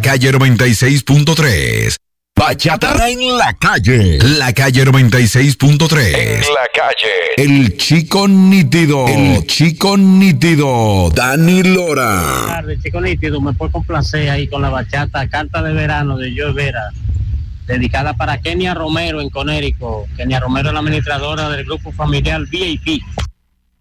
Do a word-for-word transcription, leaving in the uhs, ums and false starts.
calle noventa y seis punto tres. Bachata en la calle. La calle noventa y seis punto tres. En la calle. El chico nítido. El chico nítido. Dani Lora. Buenas tardes, chico nítido. Me puede complacer ahí con la bachata Carta de Verano de Joe Vera, dedicada para Kenia Romero en Conérico. Kenia Romero es la administradora del grupo familiar V I P.